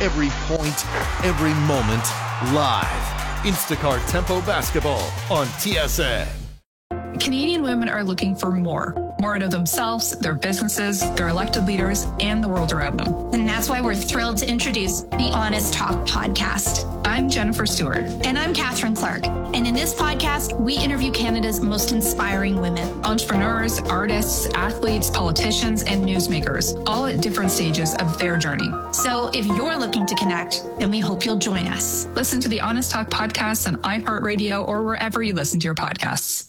every point, every moment, live. Instacart Tempo Basketball on TSN. Canadian women are looking for more out of themselves, their businesses, their elected leaders, and the world around them. And that's why we're thrilled to introduce the Honest Talk podcast. I'm Jennifer Stewart. And I'm Catherine Clark. And in this podcast, we interview Canada's most inspiring women. Entrepreneurs, artists, athletes, politicians, and newsmakers, all at different stages of their journey. So if you're looking to connect, then we hope you'll join us. Listen to the Honest Talk podcast on iHeartRadio or wherever you listen to your podcasts.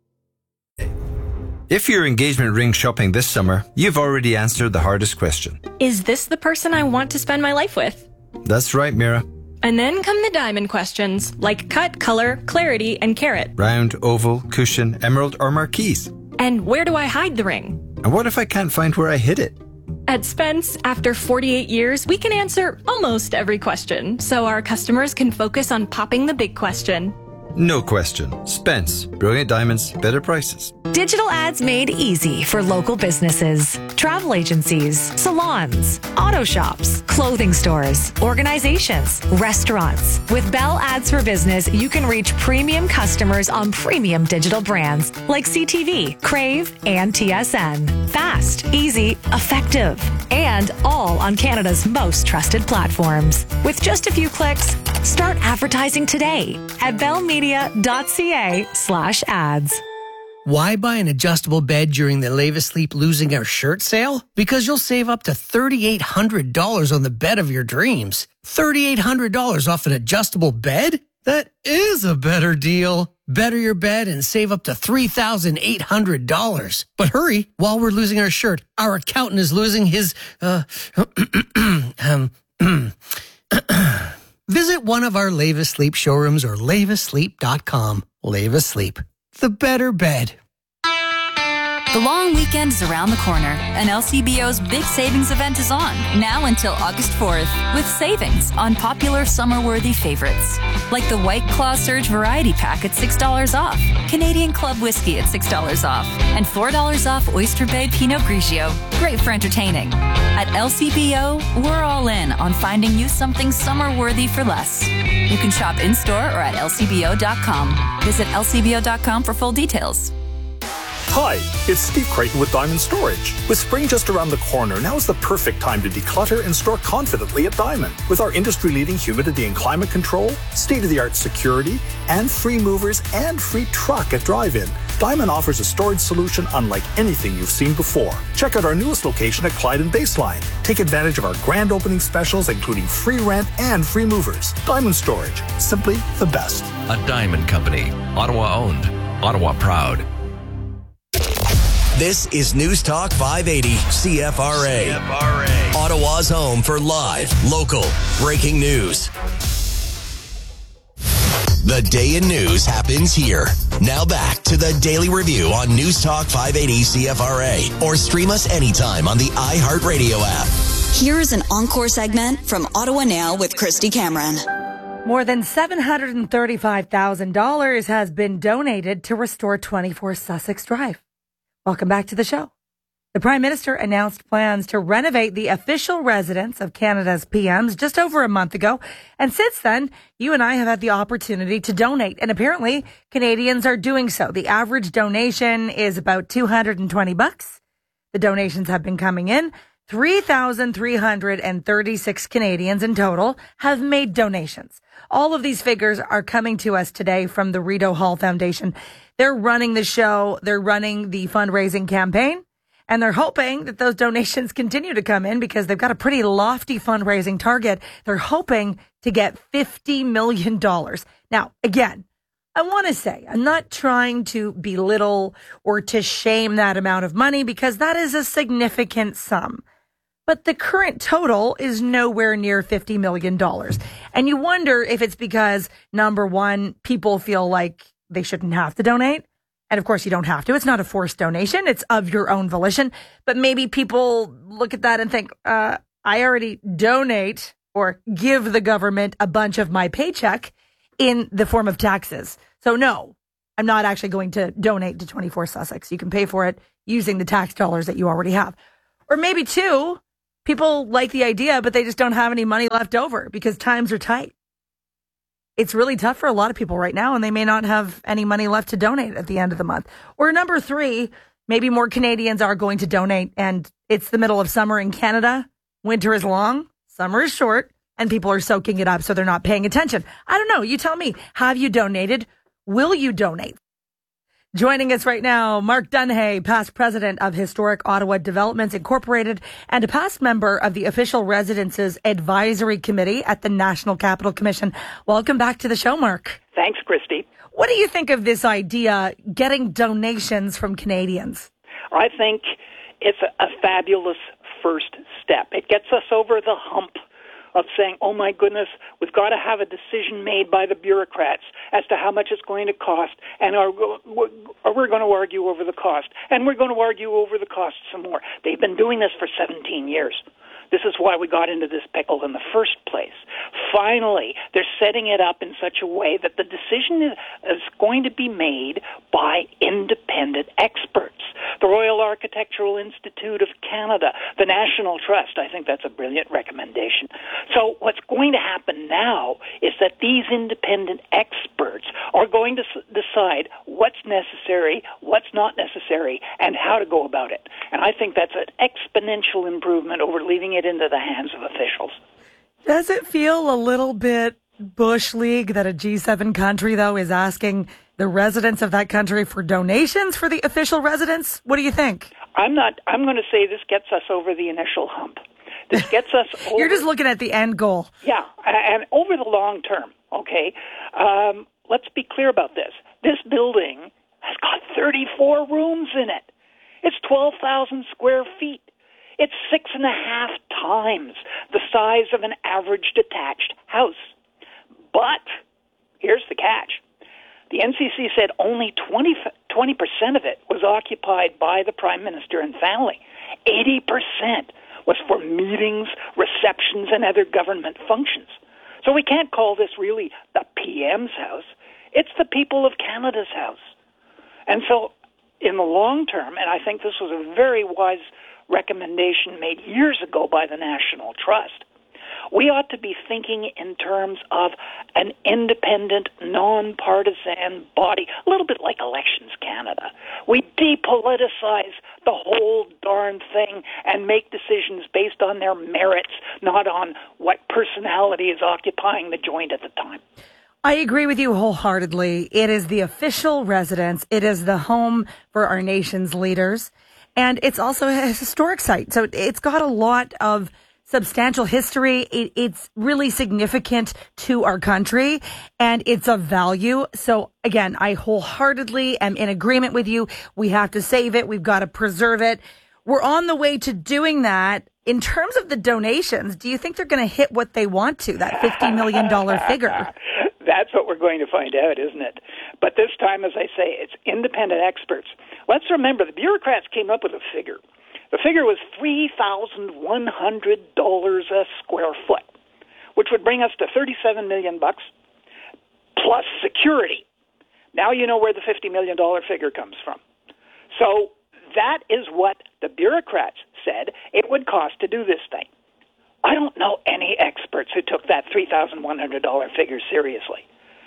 If you're engagement ring shopping this summer, you've already answered the hardest question. Is this the person I want to spend my life with? That's right, Mira. And then come the diamond questions, like cut, color, clarity, and carat. Round, oval, cushion, emerald, or marquise. And where do I hide the ring? And what if I can't find where I hid it? At Spence, after 48 years, we can answer almost every question, so our customers can focus on popping the big question. No question. Spence. Brilliant diamonds, better prices. Digital ads made easy for local businesses, travel agencies, salons, auto shops, clothing stores, organizations, restaurants. With Bell Ads for Business, you can reach premium customers on premium digital brands like CTV, Crave, and TSN. Fast, easy, effective, and all on Canada's most trusted platforms. With just a few clicks, start advertising today at bellmedia.ca/ads. Why buy an adjustable bed during the Lave Asleep Losing Our Shirt sale? Because you'll save up to $3,800 on the bed of your dreams. $3,800 off an adjustable bed? That is a better deal. Better your bed and save up to $3,800. But hurry, while we're losing our shirt, our accountant is losing his, Visit one of our Lave Asleep showrooms or laveasleep.com. Lave Asleep. The better bed. The long weekend is around the corner, and LCBO's big savings event is on, now until August 4th, with savings on popular summer-worthy favorites, like the White Claw Surge Variety Pack at $6 off, Canadian Club Whiskey at $6 off, and $4 off Oyster Bay Pinot Grigio. Great for entertaining. At LCBO, we're all in on finding you something summer-worthy for less. You can shop in-store or at lcbo.com. Visit lcbo.com for full details. Hi, it's Steve Creighton with Diamond Storage. With spring just around the corner, now is the perfect time to declutter and store confidently at Diamond. With our industry-leading humidity and climate control, state-of-the-art security, and free movers and free truck at drive-in, Diamond offers a storage solution unlike anything you've seen before. Check out our newest location at Clyde and Baseline. Take advantage of our grand opening specials, including free rent and free movers. Diamond Storage, simply the best. A Diamond Company, Ottawa owned, Ottawa proud. This is News Talk 580 CFRA. Ottawa's home for live, local, breaking news. The day in news happens here. Now back to the Daily Review on News Talk 580 CFRA, or stream us anytime on the iHeartRadio app. Here's an encore segment from Ottawa Now with Christy Cameron. More than $735,000 has been donated to restore 24 Sussex Drive. Welcome back to the show. The Prime Minister announced plans to renovate the official residence of Canada's PMs just over a month ago. And since then, you and I have had the opportunity to donate. And apparently, Canadians are doing so. The average donation is about $220. The donations have been coming in. 3,336 Canadians in total have made donations. All of these figures are coming to us today from the Rideau Hall Foundation. They're running the show. They're running the fundraising campaign, and they're hoping that those donations continue to come in because they've got a pretty lofty fundraising target. They're hoping to get $50 million. Now, again, I want to say I'm not trying to belittle or to shame that amount of money because that is a significant sum. But the current total is nowhere near $50 million. And you wonder if it's because, number one, people feel like they shouldn't have to donate. And of course, you don't have to. It's not a forced donation. It's of your own volition. But maybe people look at that and think, I already donate or give the government a bunch of my paycheck in the form of taxes. So no, I'm not actually going to donate to 24 Sussex. You can pay for it using the tax dollars that you already have. Or maybe two, People like the idea, but they just don't have any money left over because times are tight. It's really tough for a lot of people right now, and they may not have any money left to donate at the end of the month. Or number 3, maybe more Canadians are going to donate, and it's the middle of summer in Canada. Winter is long, summer is short, and people are soaking it up, so they're not paying attention. I don't know. You tell me. Have you donated? Will you donate? Joining us right now, Mark Dunhay, past president of Historic Ottawa Developments Incorporated and a past member of the Official Residences Advisory Committee at the National Capital Commission. Welcome back to the show, Mark. Thanks, Christy. What do you think of this idea, getting donations from Canadians? I think it's a fabulous first step. It gets us over the hump of saying, oh my goodness, we've got to have a decision made by the bureaucrats as to how much it's going to cost, and we're going to argue over the cost, and we're going to argue over the cost some more. They've been doing this for 17 years. This is why we got into this pickle in the first place. Finally, they're setting it up in such a way that the decision is going to be made by independent experts. The Royal Architectural Institute of Canada, the National Trust. I think that's a brilliant recommendation. So what's going to happen now is that these independent experts are going to decide what's necessary, what's not necessary, and how to go about it. And I think that's an exponential improvement over leaving it into the hands of officials. Does it feel a little bit Bush League that a G7 country, though, is asking the residents of that country for donations for the official residents? What do you think? I'm going to say this gets us over the initial hump. This gets us over... You're just looking at the end goal. Yeah, and over the long term, okay? Let's be clear about this. This building has got 34 rooms in it. It's 12,000 square feet. It's 6.5 times the size of an average detached house. But here's the catch. The NCC said only 20% of it was occupied by the Prime Minister and family. 80% was for meetings, receptions, and other government functions. So we can't call this really the PM's house. It's the people of Canada's house. And so in the long term, and I think this was a very wise recommendation made years ago by the National Trust, we ought to be thinking in terms of an independent, non-partisan body, a little bit like Elections Canada. We depoliticize the whole darn thing and make decisions based on their merits, not on what personality is occupying the joint at the time. I agree with you wholeheartedly. It is the official residence. It is the home for our nation's leaders. And it's also a historic site. So it's got a lot of substantial history. It's really significant to our country, and it's of value. So again, I wholeheartedly am in agreement with you. We have to save it. We've got to preserve it. We're on the way to doing that. In terms of the donations, do you think they're going to hit what they want to, that $50 million figure? That's what we're going to find out, isn't it? But this time, as I say, it's independent experts. Let's remember, the bureaucrats came up with a figure. The figure was $3,100 a square foot, which would bring us to $37 million plus security. Now you know where the $50 million figure comes from. So that is what the bureaucrats said it would cost to do this thing. I don't know any experts who took that $3,100 figure seriously.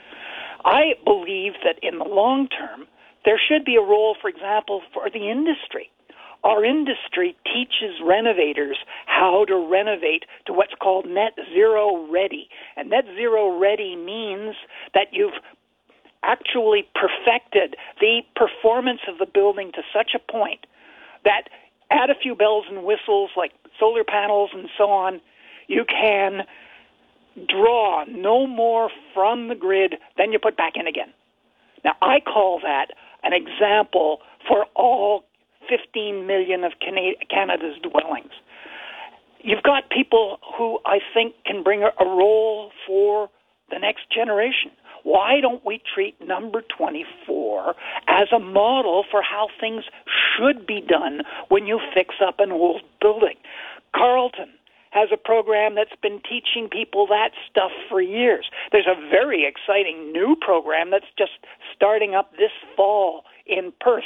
I believe that in the long term, there should be a role, for example, for the industry. Our industry teaches renovators how to renovate to what's called net zero ready. And net zero ready means that you've actually perfected the performance of the building to such a point that add a few bells and whistles like solar panels and so on, you can draw no more from the grid than you put back in again. Now, I call that an example for all 15 million of Canada's dwellings. You've got people who I think can bring a role for the next generation. Why don't we treat number 24 as a model for how things should be done when you fix up an old building? Carleton has a program that's been teaching people that stuff for years. There's a very exciting new program that's just starting up this fall in Perth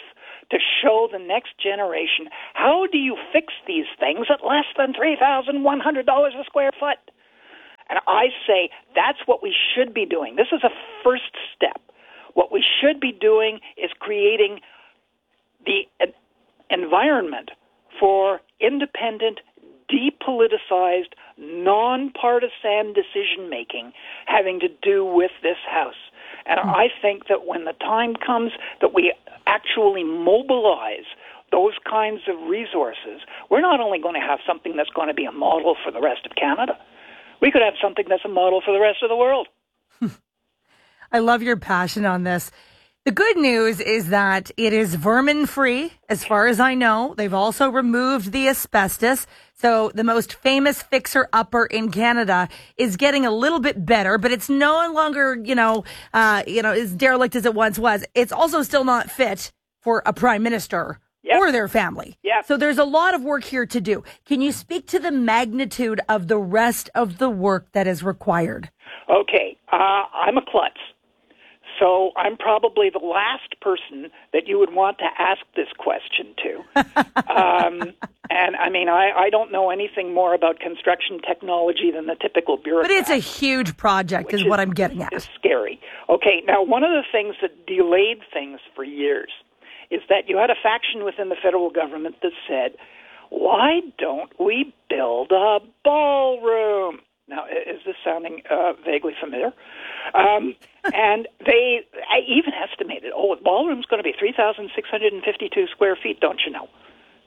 to show the next generation how do you fix these things at less than $3,100 a square foot. And I say that's what we should be doing. This is a first step. What we should be doing is creating the environment for independent, depoliticized, nonpartisan decision-making having to do with this House. And I think that when the time comes that we actually mobilize those kinds of resources, we're not only going to have something that's going to be a model for the rest of Canada, we could have something that's a model for the rest of the world. I love your passion on this. The good news is that it is vermin-free, as far as I know. They've also removed the asbestos. So the most famous fixer-upper in Canada is getting a little bit better, but it's no longer, as derelict as it once was. It's also still not fit for a prime minister or their family. So there's a lot of work here to do. Can you speak to the magnitude of the rest of the work that is required? Okay. I'm a klutz. So I'm probably the last person that you would want to ask this question to. And I mean, I don't know anything more about construction technology than the typical bureaucrat. But it's a huge project is what I'm getting at. It's scary. Okay, now one of the things that delayed things for years is that you had a faction within the federal government that said, why don't we build a ballroom? Now, is this sounding vaguely familiar? And I even estimated, a ballroom's going to be 3,652 square feet, don't you know?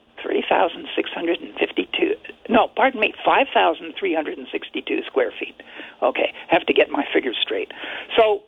5,362 square feet. Okay, have to get my figures straight. So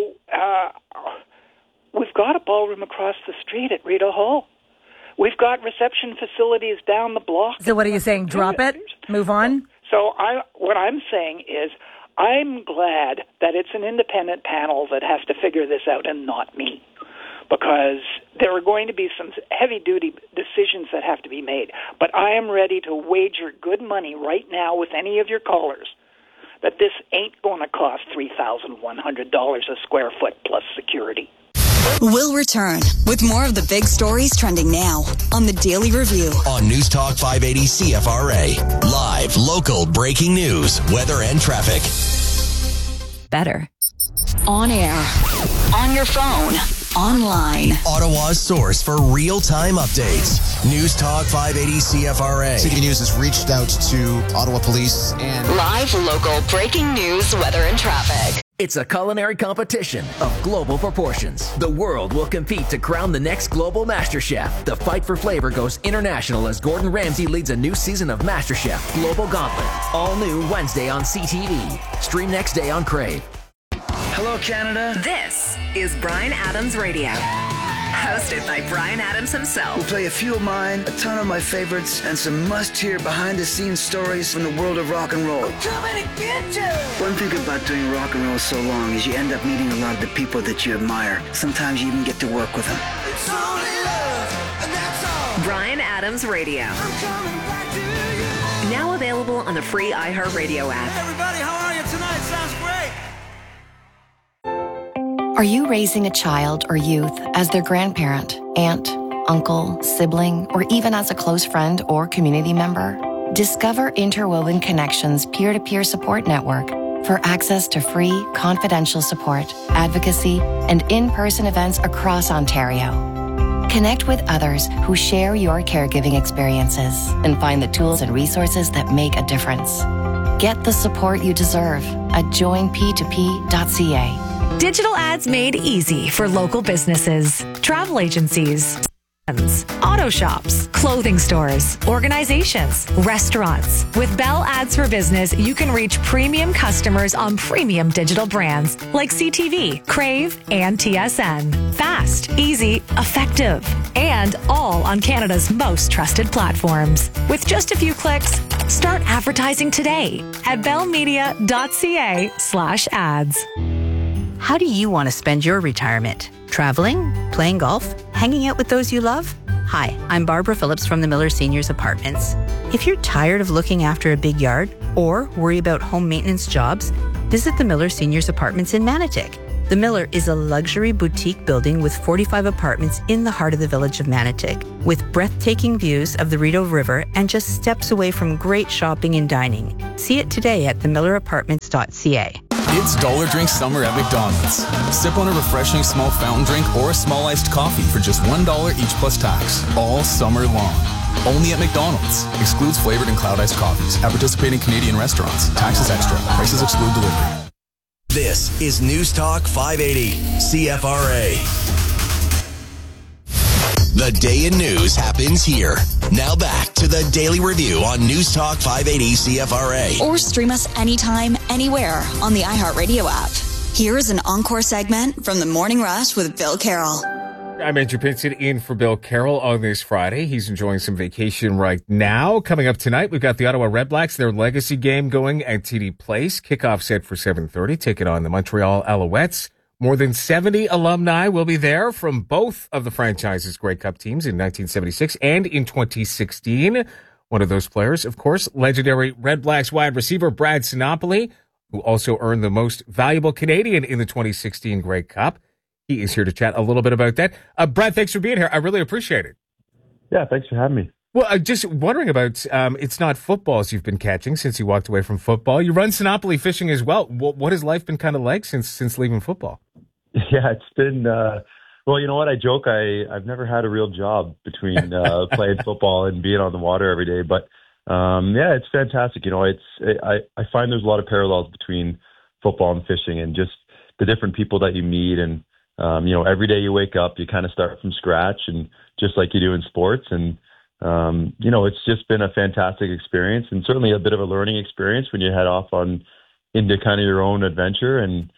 we've got a ballroom across the street at Rideau Hall. We've got reception facilities down the block. So what are you saying? Drop it? Move on? So what I'm saying is I'm glad that it's an independent panel that has to figure this out and not me, because there are going to be some heavy-duty decisions that have to be made. But I am ready to wager good money right now with any of your callers that this ain't going to cost $3,100 a square foot plus security. We'll return with more of the big stories trending now on the Daily Review. On News Talk 580 CFRA. Live, local, breaking news, weather, and traffic. Better. On air. On your phone. Online. Ottawa's source for real-time updates. News Talk 580 CFRA. City News has reached out to Ottawa Police and... Live, local, breaking news, weather, and traffic. It's a culinary competition of global proportions. The world will compete to crown the next global MasterChef. The fight for flavor goes international as Gordon Ramsay leads a new season of MasterChef Global Gauntlet. All new Wednesday on CTV. Stream next day on Crave. Hello, Canada. This is Bryan Adams Radio. Hosted by Bryan Adams himself. We'll play a few of mine, a ton of my favorites, and some must-hear behind-the-scenes stories from the world of rock and roll. I'm coming to get you! One thing about doing rock and roll so long is you end up meeting a lot of the people that you admire. Sometimes you even get to work with them. It's only love, and that's all. Bryan Adams Radio. I'm coming back to you. Now available on the free iHeartRadio app. Hey everybody, how are you tonight? Sounds great. Are you raising a child or youth as their grandparent, aunt, uncle, sibling, or even as a close friend or community member? Discover Interwoven Connections peer-to-peer support network for access to free, confidential support, advocacy, and in-person events across Ontario. Connect with others who share your caregiving experiences and find the tools and resources that make a difference. Get the support you deserve at joinp2p.ca. Digital ads made easy for local businesses, travel agencies, auto shops, clothing stores, organizations, restaurants. With Bell Ads for Business, you can reach premium customers on premium digital brands like CTV, Crave, and TSN. Fast, easy, effective, and all on Canada's most trusted platforms. With just a few clicks, start advertising today at bellmedia.ca/ads. How do you want to spend your retirement? Traveling? Playing golf? Hanging out with those you love? Hi, I'm Barbara Phillips from the Miller Seniors Apartments. If you're tired of looking after a big yard or worry about home maintenance jobs, visit the Miller Seniors Apartments in Manotick. The Miller is a luxury boutique building with 45 apartments in the heart of the village of Manotick, with breathtaking views of the Rideau River and just steps away from great shopping and dining. See it today at themillerapartments.ca. It's Dollar Drink Summer at McDonald's. Sip on a refreshing small fountain drink or a small iced coffee for just $1 each plus tax, all summer long. Only at McDonald's. Excludes flavored and cloud iced coffees at participating Canadian restaurants. Taxes extra. Prices exclude delivery. This is News Talk 580, CFRA. The day in news happens here. Now back to the Daily Review on News Talk 580 CFRA. Or stream us anytime, anywhere on the iHeartRadio app. Here's an encore segment from The Morning Rush with Bill Carroll. I'm Andrew Pinson in for Bill Carroll on this Friday. He's enjoying some vacation right now. Coming up tonight, we've got the Ottawa Redblacks, their legacy game going at TD Place. Kickoff set for 7:30, taking on the Montreal Alouettes. More than 70 alumni will be there from both of the franchise's Grey Cup teams in 1976 and in 2016. One of those players, of course, legendary Redblacks wide receiver Brad Sinopoli, who also earned the most valuable Canadian in the 2016 Grey Cup. He is here to chat a little bit about that. Brad, thanks for being here. I really appreciate it. Yeah, thanks for having me. Well, I'm just wondering about, it's not footballs you've been catching since you walked away from football. You run Sinopoli fishing as well. What has life been kind of like since leaving football? Yeah, it's been, well, you know what? I joke I've never had a real job between playing football and being on the water every day. But, yeah, it's fantastic. You know, I find there's a lot of parallels between football and fishing and just the different people that you meet. And, you know, every day you wake up, you kind of start from scratch, and just like you do in sports. And, you know, it's just been a fantastic experience, and certainly a bit of a learning experience when you head off into kind of your own adventure. And,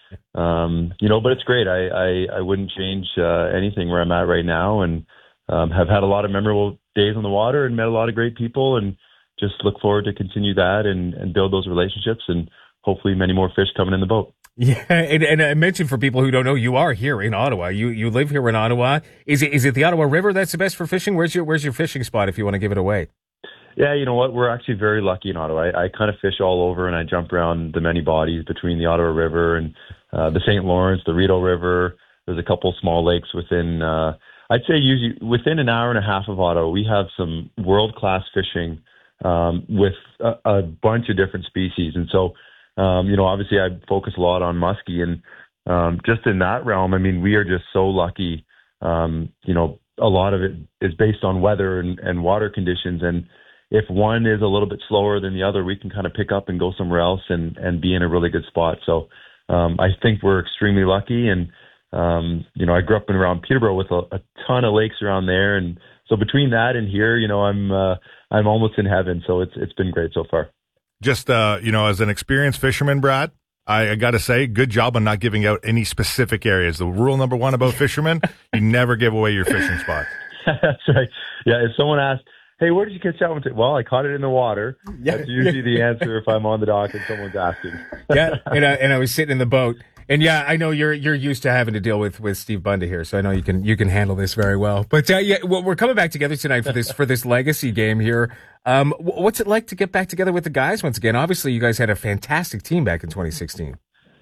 you know, but it's great. I wouldn't change anything where I'm at right now, and have had a lot of memorable days on the water and met a lot of great people, and just look forward to continue that and build those relationships, and hopefully many more fish coming in the boat. Yeah, and I mentioned for people who don't know, you are here in Ottawa. You live here in Ottawa. Is it the Ottawa River that's the best for fishing? Where's your fishing spot if you want to give it away? Yeah, you know what? We're actually very lucky in Ottawa. I kind of fish all over, and I jump around the many bodies between the Ottawa River and the St. Lawrence, the Rideau River. There's a couple small lakes within, I'd say usually within an hour and a half of Ottawa. We have some world-class fishing with a bunch of different species. And so, you know, obviously I focus a lot on muskie, and just in that realm, I mean, we are just so lucky. You know, a lot of it is based on weather and water conditions. And if one is a little bit slower than the other, we can kind of pick up and go somewhere else and be in a really good spot. So I think we're extremely lucky. And, you know, I grew up around Peterborough with a ton of lakes around there. And so between that and here, you know, I'm almost in heaven. So it's been great so far. Just, you know, as an experienced fisherman, Brad, I got to say, good job on not giving out any specific areas. The rule number one about fishermen, you never give away your fishing spot. That's right. Yeah, if someone asks, hey, where did you catch that one? Well, I caught it in the water. Yeah. That's usually the answer if I'm on the dock and someone's asking. Yeah, and I was sitting in the boat. And yeah, I know you're used to having to deal with Steve Bunda here, so I know you can handle this very well. But yeah, well, we're coming back together tonight for this legacy game here. What's it like to get back together with the guys once again? Obviously, you guys had a fantastic team back in 2016.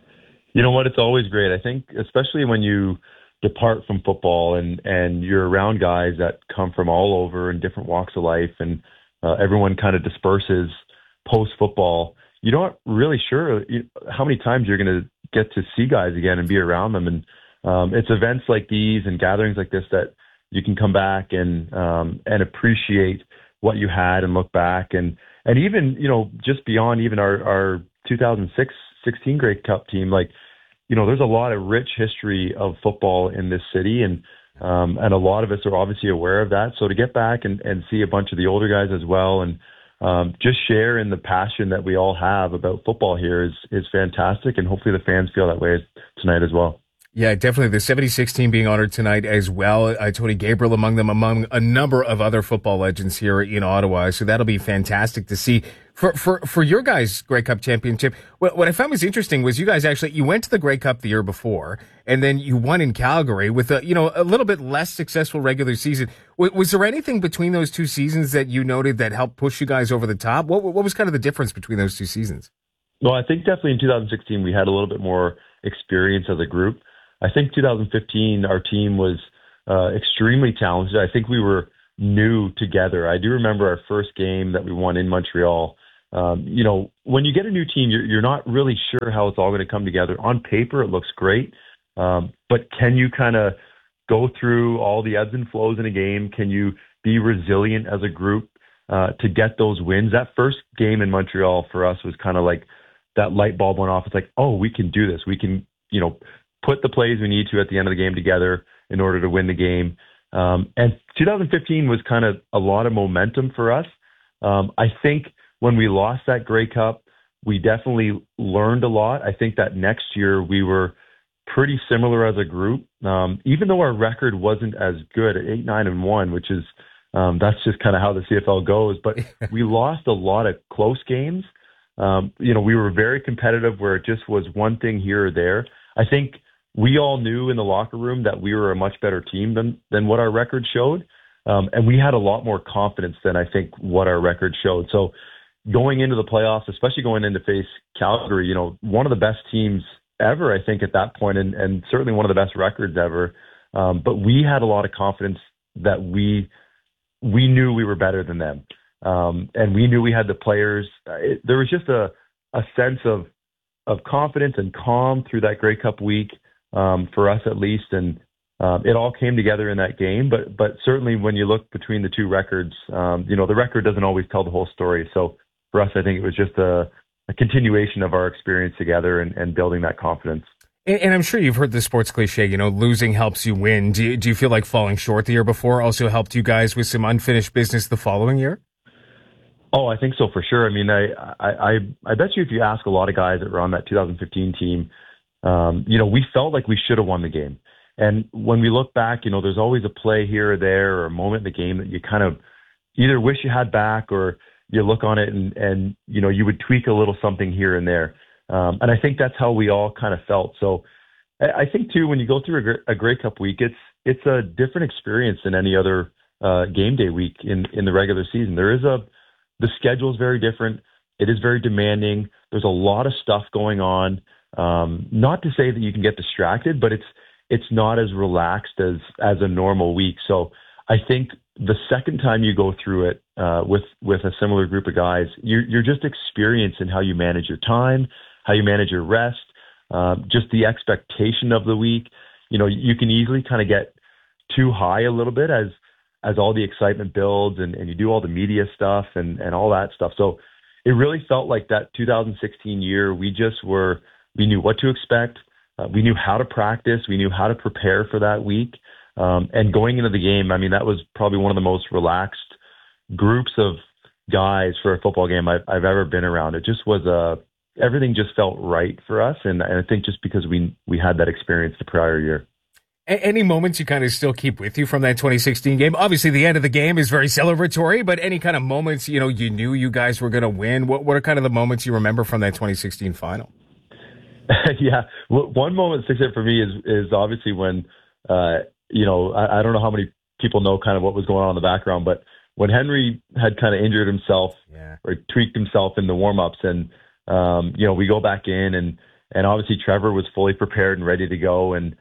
You know what? It's always great. I think, especially when you depart from football and you're around guys that come from all over and different walks of life, and everyone kind of disperses post football. You're not really sure how many times you're going to get to see guys again and be around them. And it's events like these and gatherings like this that you can come back and appreciate what you had and look back. And even, you know, just beyond even our 2016 Grey Cup team, like, you know, there's a lot of rich history of football in this city, and a lot of us are obviously aware of that. So to get back and see a bunch of the older guys as well, and just share in the passion that we all have about football here is fantastic, and hopefully the fans feel that way tonight as well. Yeah, definitely. The 76 team being honored tonight as well. Tony Gabriel among them, among a number of other football legends here in Ottawa. So that'll be fantastic to see. For your guys' Grey Cup championship, what I found was interesting was you went to the Grey Cup the year before, and then you won in Calgary with a little bit less successful regular season. Was there anything between those two seasons that you noted that helped push you guys over the top? What was kind of the difference between those two seasons? Well, I think definitely in 2016 we had a little bit more experience as a group. I think 2015, our team was extremely talented. I think we were new together. I do remember our first game that we won in Montreal. When you get a new team, you're not really sure how it's all going to come together. On paper, it looks great. But can you kind of go through all the ebbs and flows in a game? Can you be resilient as a group to get those wins? That first game in Montreal for us was kind of like that light bulb went off. It's like, oh, we can do this. We can, put the plays we need to at the end of the game together in order to win the game. And 2015 was kind of a lot of momentum for us. I think when we lost that Grey Cup, we definitely learned a lot. I think that next year we were pretty similar as a group, even though our record wasn't as good at 8-9-1, which is that's just kind of how the CFL goes. But we lost a lot of close games. We were very competitive where it just was one thing here or there. I think we all knew in the locker room that we were a much better team than what our record showed. And we had a lot more confidence than I think what our record showed. So going into the playoffs, especially going into face Calgary, one of the best teams ever, I think, at that point, and certainly one of the best records ever. But we had a lot of confidence that we knew we were better than them. And we knew we had the players. There was just a sense of confidence and calm through that Grey Cup week, for us at least. And it all came together in that game. But certainly when you look between the two records, the record doesn't always tell the whole story. So for us, I think it was just a continuation of our experience together and building that confidence. And I'm sure you've heard the sports cliche, losing helps you win. Do you feel like falling short the year before also helped you guys with some unfinished business the following year? Oh, I think so for sure. I mean, I bet you if you ask a lot of guys that were on that 2015 team, we felt like we should have won the game. And when we look back, there's always a play here or there or a moment in the game that you kind of either wish you had back or you look on it and you would tweak a little something here and there. And I think that's how we all kind of felt. So I think too, when you go through a Grey Cup week, it's a different experience than any other game day week in the regular season. The schedule is very different. It is very demanding. There's a lot of stuff going on. Not to say that you can get distracted, but it's not as relaxed as a normal week. So I think the second time you go through it with a similar group of guys, you're just experiencing how you manage your time, how you manage your rest, just the expectation of the week. You can easily kind of get too high a little bit as all the excitement builds and you do all the media stuff and all that stuff. So it really felt like that 2016 year, we knew what to expect. We knew how to practice. We knew how to prepare for that week. And going into the game, I mean, that was probably one of the most relaxed groups of guys for a football game I've ever been around. It just was everything just felt right for us. And I think just because we had that experience the prior year. Any moments you kind of still keep with you from that 2016 game? Obviously, the end of the game is very celebratory, but any kind of moments, you knew you guys were going to win? What are kind of the moments you remember from that 2016 final? Yeah. One moment that sticks out for me is obviously when, I don't know how many people know kind of what was going on in the background, but when Henry had kind of injured himself or tweaked himself in the warm-ups and, we go back in and obviously Trevor was fully prepared and ready to go. And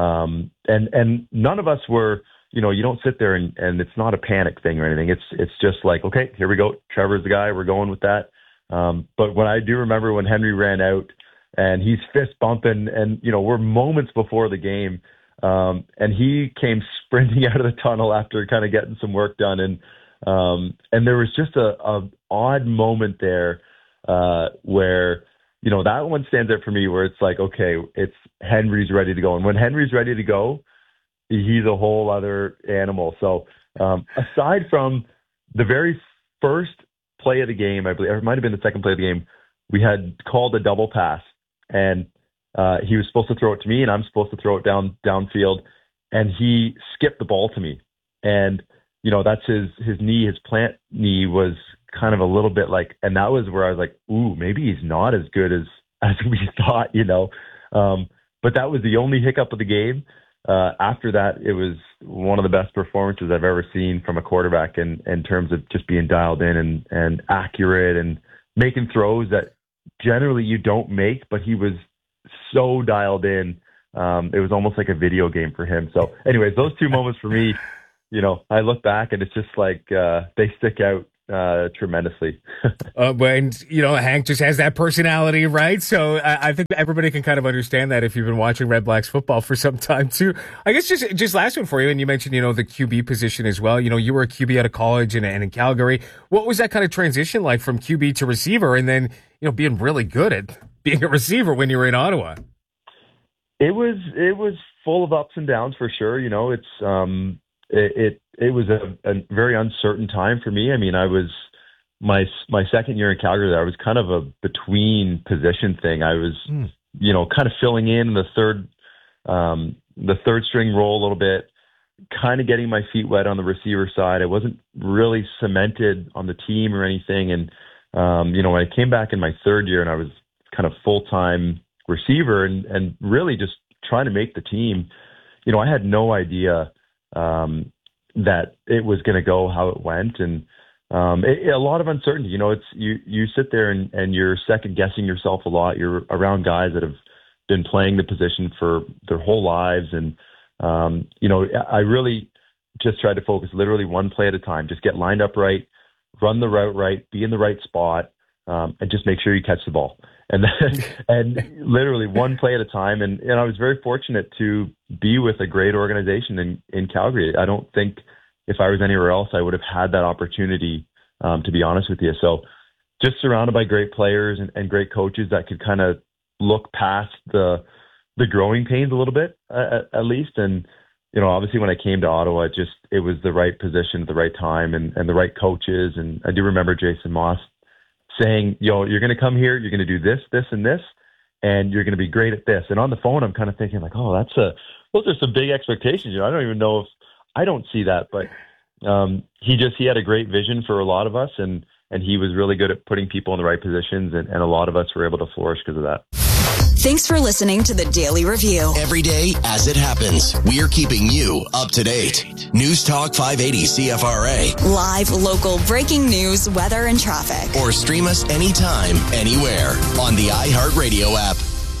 none of us were, you don't sit there and it's not a panic thing or anything. It's just like, okay, here we go. Trevor's the guy. We're going with that. But when I do remember when Henry ran out and he's fist bumping and, we're moments before the game. And he came sprinting out of the tunnel after kind of getting some work done. And there was just a odd moment there, where, that one stands out for me where it's like, okay, it's Henry's ready to go. And when Henry's ready to go, he's a whole other animal. So, aside from the very first play of the game, I believe, or it might've been the second play of the game, we had called a double pass and, he was supposed to throw it to me and I'm supposed to throw it downfield and he skipped the ball to me. And, that's his knee, his plant knee was kind of a little bit like, and that was where I was like, ooh, maybe he's not as good as we thought, but that was the only hiccup of the game. After that, it was one of the best performances I've ever seen from a quarterback in terms of just being dialed in and accurate and making throws that generally you don't make, but he was so dialed in it was almost like a video game for him. So anyways, those two moments for me, I look back and it's just like they stick out tremendously. And Hank just has that personality, right? So I think everybody can kind of understand that if you've been watching Red Blacks football for some time too. I guess just last one for you, and you mentioned the QB position as well. You were a QB out of college and in Calgary. What was that kind of transition like from QB to receiver, and then being really good at being a receiver when you were in Ottawa? It was full of ups and downs for sure. It was a very uncertain time for me. I mean, I was my second year in Calgary there, I was kind of a between position thing. I was, kind of filling in the third string role a little bit, kind of getting my feet wet on the receiver side. I wasn't really cemented on the team or anything. And, when I came back in my third year and I was kind of full-time receiver and really just trying to make the team, I had no idea, that it was going to go how it went. And a lot of uncertainty. It's you sit there and you're second guessing yourself a lot. You're around guys that have been playing the position for their whole lives. And, I really just tried to focus literally one play at a time. Just get lined up right, run the route right, be in the right spot, and just make sure you catch the ball. And then, and literally one play at a time. And I was very fortunate to be with a great organization in Calgary. I don't think if I was anywhere else, I would have had that opportunity, to be honest with you. So just surrounded by great players and great coaches that could kind of look past the growing pains a little bit, at least. And, obviously when I came to Ottawa, it was the right position at the right time and the right coaches. And I do remember Jason Moss saying, you're going to come here, you're going to do this, this, and this, and you're going to be great at this. And on the phone, I'm kind of thinking like, those are some big expectations. I don't even know if I don't see that, but he had a great vision for a lot of us, and he was really good at putting people in the right positions, and a lot of us were able to flourish because of that. Thanks for listening to the Daily Review. Every day as it happens, we're keeping you up to date. News Talk 580 CFRA. Live, local, breaking news, weather, and traffic. Or stream us anytime, anywhere on the iHeartRadio app.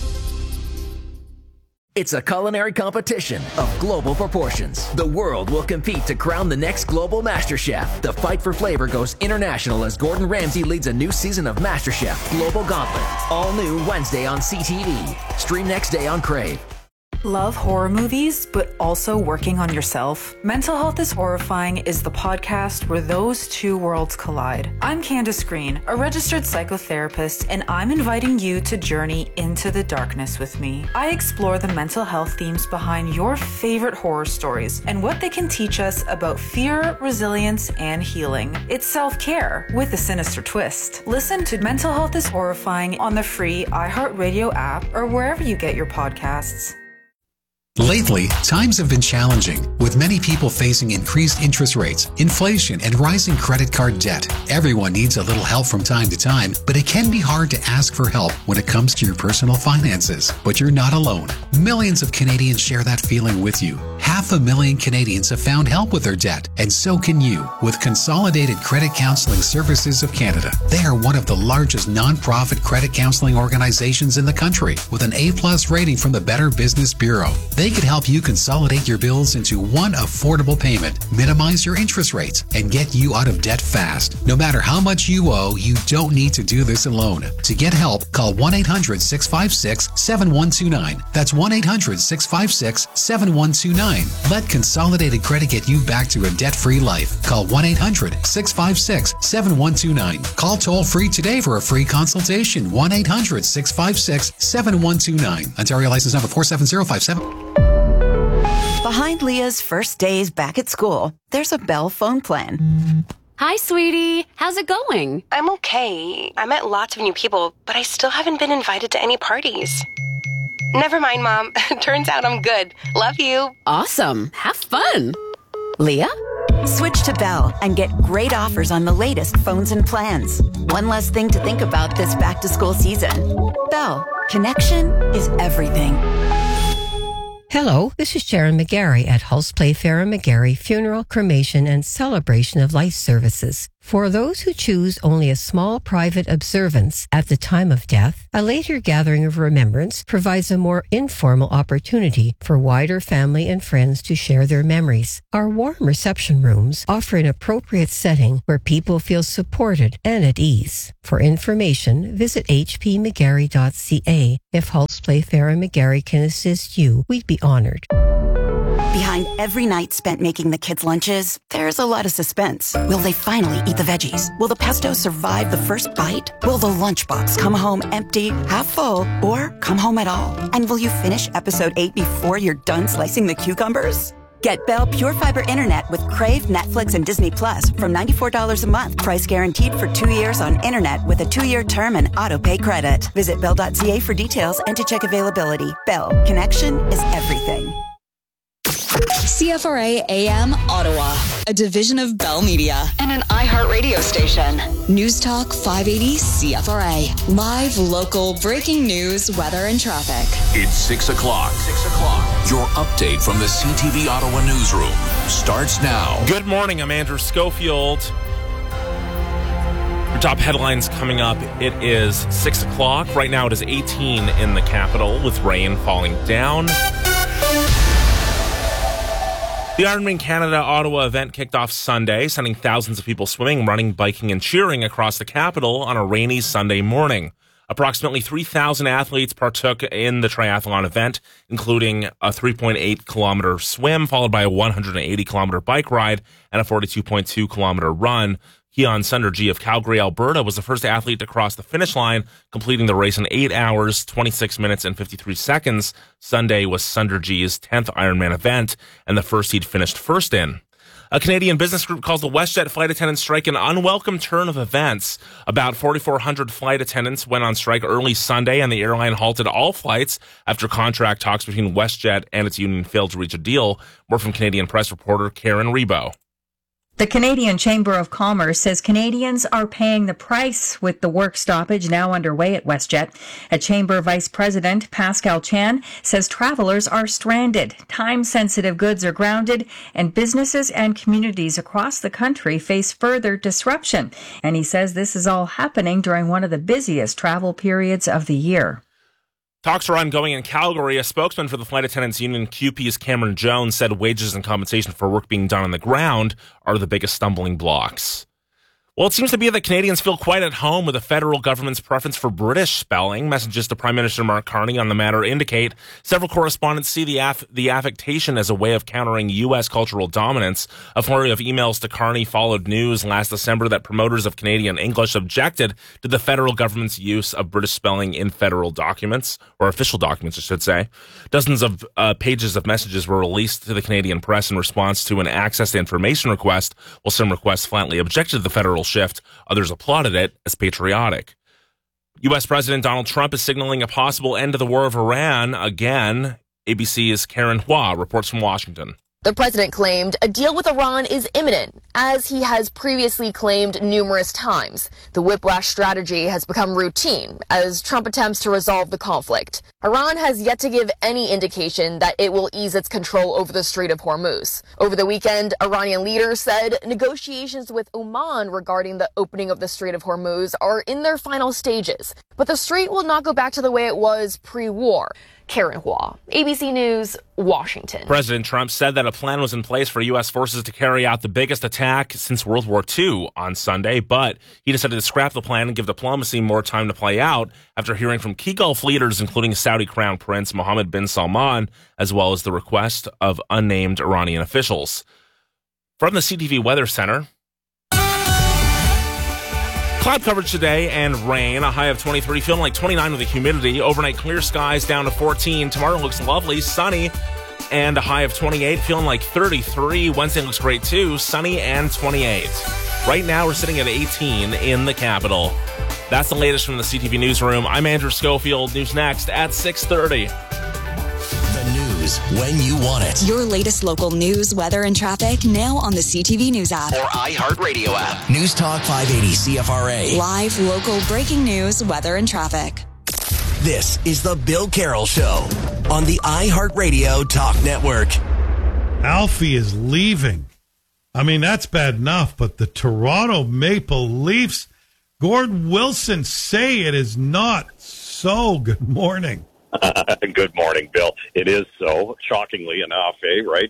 It's a culinary competition of global proportions. The world will compete to crown the next global MasterChef. The fight for flavor goes international as Gordon Ramsay leads a new season of MasterChef Global Gauntlet. All new Wednesday on CTV. Stream next day on Crave. Love horror movies, but also working on yourself? Mental Health is Horrifying is the podcast where those two worlds collide. I'm Candace Green, a registered psychotherapist, and I'm inviting you to journey into the darkness with me. I explore the mental health themes behind your favorite horror stories and what they can teach us about fear, resilience, and healing. It's self-care with a sinister twist. Listen to Mental Health is Horrifying on the free iHeartRadio app or wherever you get your podcasts. Lately, times have been challenging, with many people facing increased interest rates, inflation, and rising credit card debt. Everyone needs a little help from time to time, but it can be hard to ask for help when it comes to your personal finances. But you're not alone. Millions of Canadians share that feeling with you. 500,000 Canadians have found help with their debt, and so can you with Consolidated Credit Counseling Services of Canada. They are one of the largest non-profit credit counseling organizations in the country, with an A+ rating from the Better Business Bureau. They could help you consolidate your bills into one affordable payment, minimize your interest rates, and get you out of debt fast. No matter how much you owe, you don't need to do this alone. To get help, call 1-800-656-7129. That's 1-800-656-7129. Let Consolidated Credit get you back to a debt-free life. Call 1-800-656-7129. Call toll-free today for a free consultation. 1-800-656-7129. Ontario license number 47057. Behind Leah's first days back at school, there's a Bell phone plan. Hi, sweetie. How's it going? I'm okay. I met lots of new people, but I still haven't been invited to any parties. Never mind, Mom. Turns out I'm good. Love you. Awesome. Have fun. Leah? Switch to Bell and get great offers on the latest phones and plans. One less thing to think about this back-to-school season. Bell. Connection is everything. Hello, this is Sharon McGarry at Hulse Playfair and McGarry Funeral, Cremation, and Celebration of Life Services. For those who choose only a small private observance at the time of death, a later gathering of remembrance provides a more informal opportunity for wider family and friends to share their memories. Our warm reception rooms offer an appropriate setting where people feel supported and at ease. For information, visit hpmcgarry.ca. If Halts Playfair and McGarry can assist you, we'd be honored. Behind every night spent making the kids' lunches, there's a lot of suspense. Will they finally eat the veggies? Will the pesto survive the first bite? Will the lunchbox come home empty, half full, or come home at all? And will you finish episode 8 before you're done slicing the cucumbers? Get Bell Pure Fiber Internet with Crave, Netflix, and Disney Plus from $94 a month. Price guaranteed for 2 years on internet with a 2-year term and auto-pay credit. Visit bell.ca for details and to check availability. Bell. Connection is everything. CFRA AM Ottawa, a division of Bell Media and an iHeart radio station. News Talk 580 CFRA. Live, local, breaking news, weather, and traffic. It's 6 o'clock. Your update from the CTV Ottawa newsroom starts now. Good morning. I'm Andrew Schofield. Your top headlines coming up. It is 6 o'clock. Right now it is 18 in the capital with rain falling down. The Ironman Canada Ottawa event kicked off Sunday, sending thousands of people swimming, running, biking, and cheering across the capital on a rainy Sunday morning. Approximately 3,000 athletes partook in the triathlon event, including a 3.8-kilometer swim, followed by a 180-kilometer bike ride and a 42.2-kilometer run. Keon Sunderji of Calgary, Alberta, was the first athlete to cross the finish line, completing the race in 8 hours, 26 minutes, and 53 seconds. Sunday was Sunderji's 10th Ironman event, and the first he'd finished first in. A Canadian business group calls the WestJet flight attendant strike an unwelcome turn of events. About 4,400 flight attendants went on strike early Sunday, and the airline halted all flights after contract talks between WestJet and its union failed to reach a deal. More from Canadian Press reporter Karen Rebo. The Canadian Chamber of Commerce says Canadians are paying the price with the work stoppage now underway at WestJet. A Chamber Vice President, Pascal Chan, says travelers are stranded, time-sensitive goods are grounded, and businesses and communities across the country face further disruption. And he says this is all happening during one of the busiest travel periods of the year. Talks are ongoing in Calgary. A spokesman for the Flight Attendants Union, CUPE's Cameron Jones, said wages and compensation for work being done on the ground are the biggest stumbling blocks. Well, it seems to be that Canadians feel quite at home with the federal government's preference for British spelling. Messages to Prime Minister Mark Carney on the matter indicate several correspondents see the affectation as a way of countering U.S. cultural dominance. A flurry of emails to Carney followed news last December that promoters of Canadian English objected to the federal government's use of British spelling in federal documents, or official documents, I should say. Dozens of pages of messages were released to the Canadian press in response to an access to information request, while some requests flatly objected to the federal shift. Others applauded it as patriotic. U.S. President Donald Trump is signaling a possible end to the war of Iran again. ABC's Karen Hua reports from Washington. The president claimed a deal with Iran is imminent, as he has previously claimed numerous times. The whiplash strategy has become routine as Trump attempts to resolve the conflict. Iran has yet to give any indication that it will ease its control over the Strait of Hormuz. Over the weekend, Iranian leaders said negotiations with Oman regarding the opening of the Strait of Hormuz are in their final stages, but the strait will not go back to the way it was pre-war. Karen Hua, ABC News, Washington. President Trump said that a plan was in place for U.S. forces to carry out the biggest attack since World War II on Sunday, but he decided to scrap the plan and give diplomacy more time to play out after hearing from key Gulf leaders, including Saudi Crown Prince Mohammed bin Salman, as well as the request of unnamed Iranian officials. From the CTV Weather Center, cloud coverage today and rain, a high of 23, feeling like 29 with the humidity. Overnight clear skies down to 14. Tomorrow looks lovely, sunny, and a high of 28, feeling like 33. Wednesday looks great too, sunny and 28. Right now we're sitting at 18 in the capital. That's the latest from the CTV Newsroom. I'm Andrew Schofield. News next at 6:30. The news when you want it. Your latest local news, weather, and traffic now on the CTV News app or iHeartRadio app. News Talk 580 CFRA. Live, local, breaking news, weather, and traffic. This is the Bill Carroll Show on the iHeartRadio Talk Network. Alfie is leaving. I mean, that's bad enough, but the Toronto Maple Leafs, Gord Wilson, say it is not so. Good morning. Good morning, Bill. It is so, shockingly enough, right?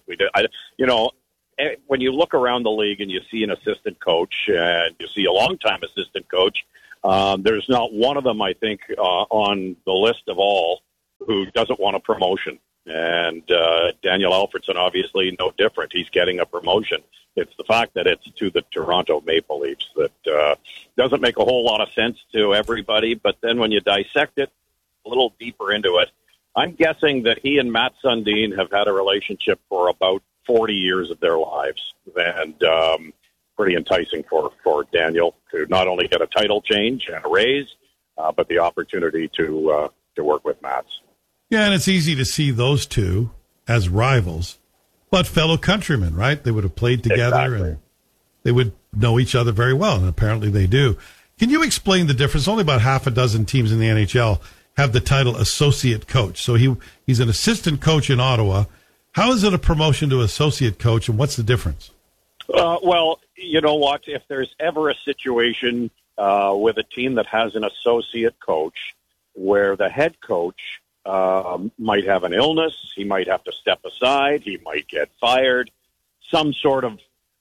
When you look around the league and you see an assistant coach and you see a longtime assistant coach, there's not one of them, I think, on the list of all who doesn't want a promotion. And Daniel Alfredson, obviously, no different. He's getting a promotion. It's the fact that it's to the Toronto Maple Leafs that doesn't make a whole lot of sense to everybody. But then when you dissect it a little deeper into it, I'm guessing that he and Matt Sundin have had a relationship for about 40 years of their lives. And pretty enticing for Daniel to not only get a title change and a raise, but the opportunity to work with Matt. Yeah, and it's easy to see those two as rivals, but fellow countrymen, right? They would have played together and they would know each other very well, and apparently they do. Can you explain the difference? Only about half a dozen teams in the NHL have the title associate coach. So he's an assistant coach in Ottawa. How is it a promotion to associate coach, and what's the difference? Well, you know what? If there's ever a situation with a team that has an associate coach where the head coach might have an illness, he might have to step aside, he might get fired, some sort of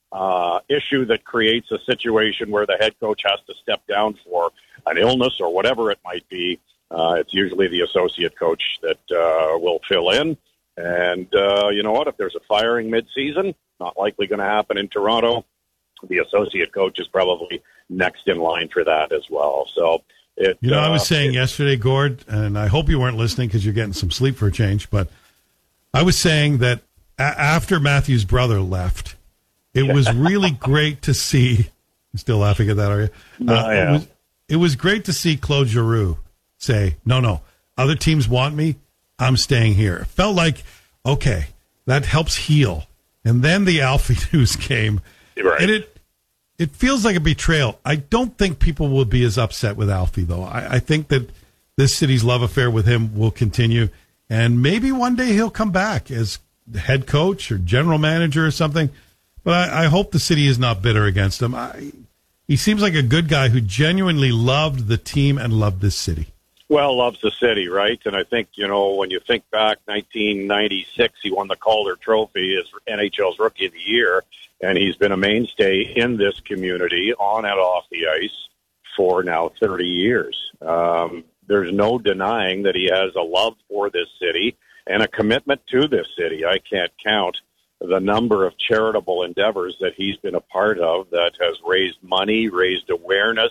issue that creates a situation where the head coach has to step down for an illness or whatever it might be, it's usually the associate coach that will fill in. And you know what? If there's a firing mid-season, not likely going to happen in Toronto, the associate coach is probably next in line for that as well. So, I was saying yesterday, Gord, and I hope you weren't listening because you're getting some sleep for a change, but I was saying that after Matthew's brother left, it was really great to see. You're still laughing at that, are you? Yeah. It was great to see Claude Giroux say, no, other teams want me, I'm staying here. It felt like, okay, that helps heal. And then the Alfie news came, and it feels like a betrayal. I don't think people will be as upset with Alfie, though. I think that this city's love affair with him will continue, and maybe one day he'll come back as the head coach or general manager or something. But I hope the city is not bitter against him. He seems like a good guy who genuinely loved the team and loved this city. Well, loves the city, right? And I think, when you think back, 1996, he won the Calder Trophy as NHL's Rookie of the Year, and he's been a mainstay in this community, on and off the ice, for now 30 years. There's no denying that he has a love for this city and a commitment to this city. I can't count the number of charitable endeavors that he's been a part of that has raised money, raised awareness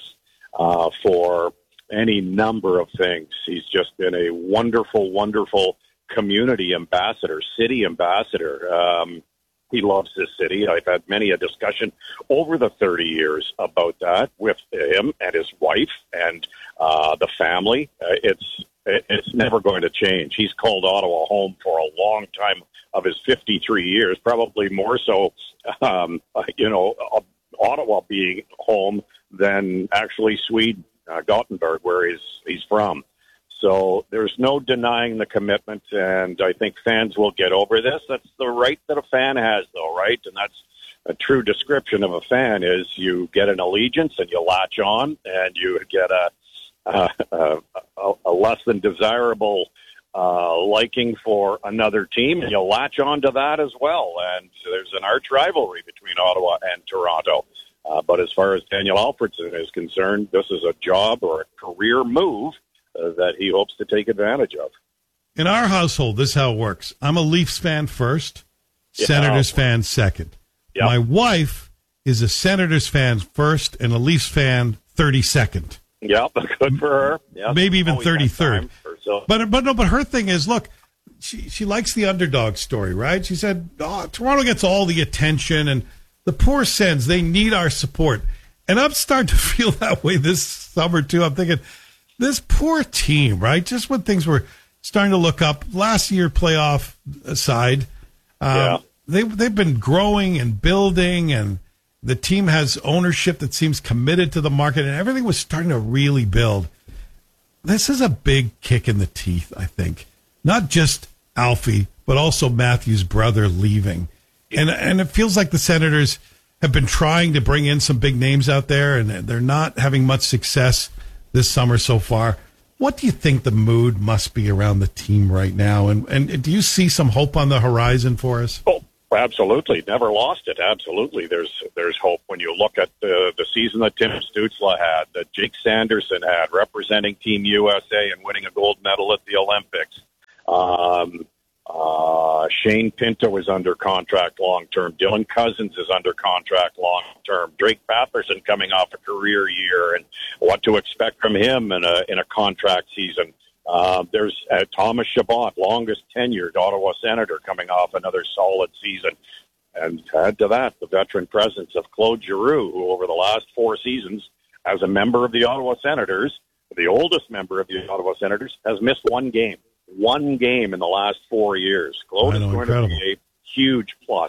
for any number of things. He's just been a wonderful, wonderful community ambassador, city ambassador. He loves this city. I've had many a discussion over the 30 years about that with him and his wife and the family. It's never going to change. He's called Ottawa home for a long time of his 53 years, probably more so, Ottawa being home than actually Sweden. Gothenburg, where he's from. So there's no denying the commitment, and I think fans will get over this. That's the right that a fan has, though, right? And that's a true description of a fan is you get an allegiance and you latch on, and you get a less than desirable liking for another team, and you latch on to that as well. And there's an arch rivalry between Ottawa and Toronto. But as far as Daniel Alfredson is concerned, this is a job or a career move that he hopes to take advantage of. In our household, this is how it works. I'm a Leafs fan first, Senators fan second. Yep. My wife is a Senators fan first and a Leafs fan 32nd. Yeah, good for her. Yep. Maybe even 33rd. But her thing is, look, she likes the underdog story, right? She said, Toronto gets all the attention, and the poor Sens, they need our support. And I'm starting to feel that way this summer, too. I'm thinking, this poor team, right? Just when things were starting to look up, last year playoff aside, they've been growing and building, and the team has ownership that seems committed to the market, and everything was starting to really build. This is a big kick in the teeth, I think. Not just Alfie, but also Matthew's brother leaving. And it feels like the Senators, have been trying to bring in some big names out there, and they're not having much success this summer so far. What do you think the mood must be around the team right now? And do you see some hope on the horizon for us? Oh, absolutely. Never lost it. Absolutely. There's hope when you look at the season that Tim Stützle had, that Jake Sanderson had, representing Team USA and winning a gold medal at the Olympics. Shane Pinto is under contract long-term. Dylan Cousins is under contract long-term. Drake Patterson coming off a career year, and what to expect from him in a contract season. There's Thomas Chabot, longest tenured Ottawa Senator, coming off another solid season. And add to that the veteran presence of Claude Giroux, who over the last 4 seasons, as a member of the Ottawa Senators, the oldest member of the Ottawa Senators, has missed one game in the last 4 years. Claude is going to be a huge plus.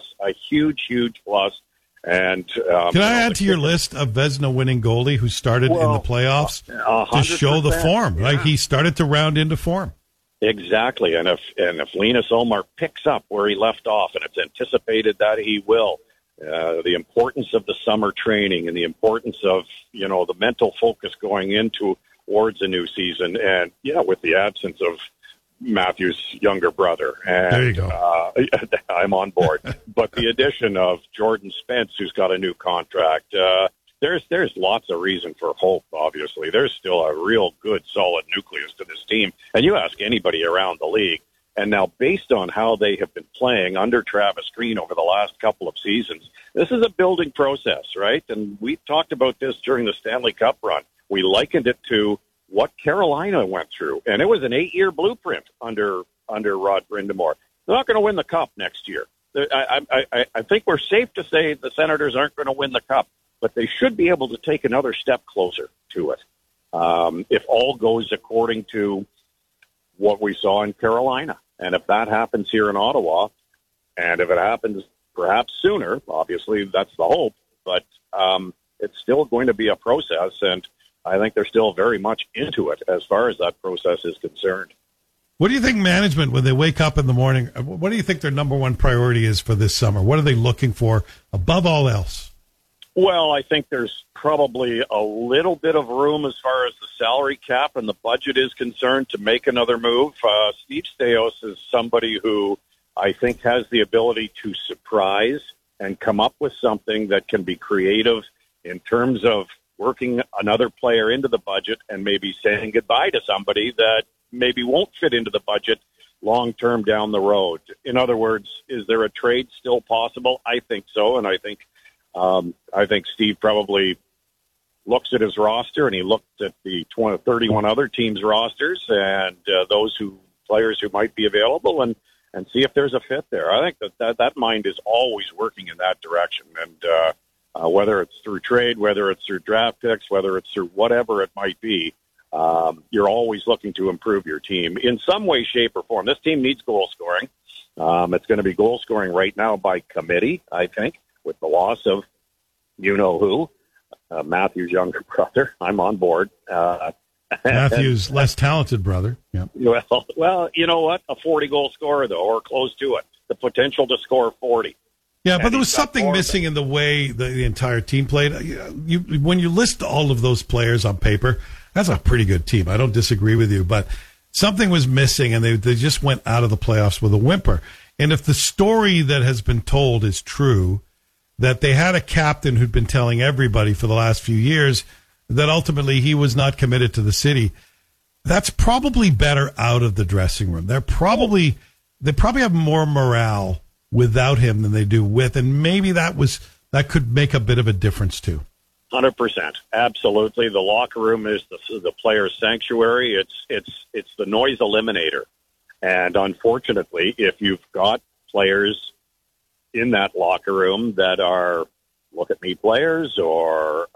And can I add to your list of Vezina winning goalie who started in the playoffs to show the form? Like he started to round into form. Exactly, and if Linus Ullmark picks up where he left off, and it's anticipated that he will, the importance of the summer training and the importance of the mental focus going into towards a new season, and with the absence of Matthew's younger brother. And, there you go. I'm on board. But the addition of Jordan Spence, who's got a new contract, there's lots of reason for hope, obviously. There's still a real good, solid nucleus to this team. And you ask anybody around the league, and now based on how they have been playing under Travis Green over the last couple of seasons, this is a building process, right? And we talked about this during the Stanley Cup run. We likened it to what Carolina went through, and it was an 8-year blueprint under Rod Brind'Amour. They're not going to win the Cup next year. I think we're safe to say the Senators aren't going to win the Cup, but they should be able to take another step closer to it if all goes according to what we saw in Carolina. And if that happens here in Ottawa, and if it happens perhaps sooner, obviously that's the hope, but it's still going to be a process, and I think they're still very much into it as far as that process is concerned. What do you think management, when they wake up in the morning, what do you think their number one priority is for this summer? What are they looking for above all else? Well, I think there's probably a little bit of room as far as the salary cap and the budget is concerned to make another move. Steve Staios is somebody who I think has the ability to surprise and come up with something that can be creative in terms of working another player into the budget and maybe saying goodbye to somebody that maybe won't fit into the budget long-term down the road. In other words, is there a trade still possible? I think so, and I think Steve probably looks at his roster, and he looked at the 31 other teams' rosters and those players who might be available and see if there's a fit there. I think that mind is always working in that direction, and whether it's through trade, whether it's through draft picks, whether it's through whatever it might be, you're always looking to improve your team in some way, shape, or form. This team needs goal scoring. It's going to be goal scoring right now by committee, I think, with the loss of you-know-who, Matthew's younger brother. I'm on board. Matthew's less talented brother. Yeah. Well, you know what? A 40-goal scorer, though, or close to it. The potential to score 40. Yeah, but there was something missing in the way the entire team played. When you list all of those players on paper, that's a pretty good team. I don't disagree with you, but something was missing, and they just went out of the playoffs with a whimper. And if the story that has been told is true, that they had a captain who'd been telling everybody for the last few years that ultimately he was not committed to the city, that's probably better out of the dressing room. They probably have more morale without him than they do with, and maybe that could make a bit of a difference too. 100%, absolutely. The locker room is the player's sanctuary. It's the noise eliminator, and unfortunately, if you've got players in that locker room that are look at me players or